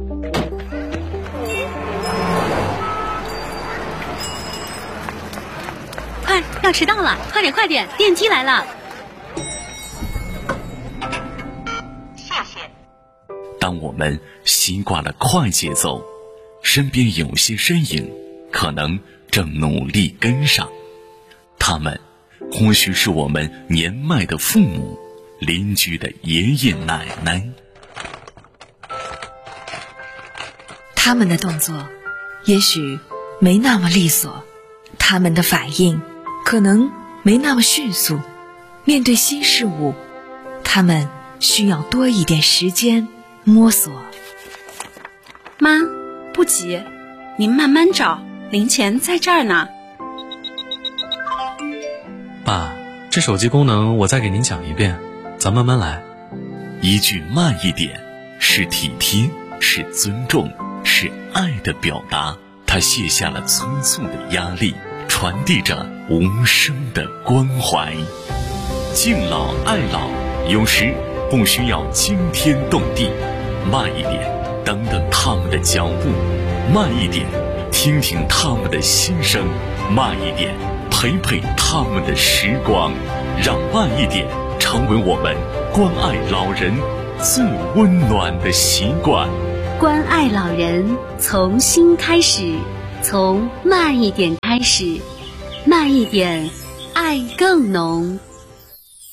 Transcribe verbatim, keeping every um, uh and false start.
快，要迟到了，快点快点，电梯来了。 谢谢。 当我们习惯了快节奏，身边有些身影可能正努力跟上，他们或许是我们年迈的父母，邻居的爷爷奶奶。 他们的动作也许没那么利索，他们的反应可能没那么迅速，面对新事物，他们需要多一点时间摸索。 妈，不急，您慢慢找，零钱在这儿呢。 爸，这手机功能我再给您讲一遍，咱慢慢来。 一句慢一点，是体贴，是尊重，是爱的表达。他卸下了催促的压力，传递着无声的关怀。敬老爱老，有时不需要惊天动地，慢一点，等等他们的脚步；慢一点，听听他们的心声；慢一点，陪陪他们的时光。让慢一点成为我们关爱老人最温暖的习惯。 关爱老人从心开始，从慢一点开始，慢一点，爱更浓。